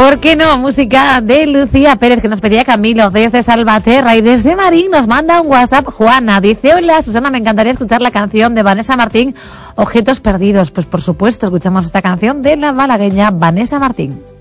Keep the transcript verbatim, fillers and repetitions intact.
¿Por qué no? Música de Lucía Pérez, que nos pedía Camilo desde Salvaterra, y desde Marín nos manda un WhatsApp Juana. Dice: hola Susana, me encantaría escuchar la canción de Vanessa Martín, Objetos Perdidos. Pues por supuesto, escuchamos esta canción de la malagueña Vanessa Martín.